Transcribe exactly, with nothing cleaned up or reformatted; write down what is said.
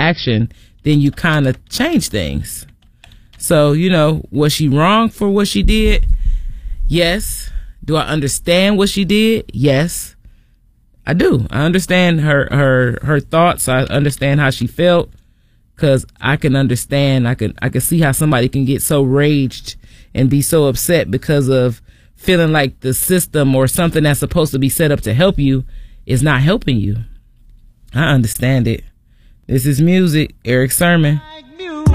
action, then you kind of change things. So, you know, was she wrong for what she did? Yes. Do I understand what she did? Yes, I do. I understand her, her, her thoughts. I understand how she felt, because I can understand. I can, I can see how somebody can get so raged and be so upset because of feeling like the system or something that's supposed to be set up to help you is not helping you. I understand it. This is music. Erick Sermon.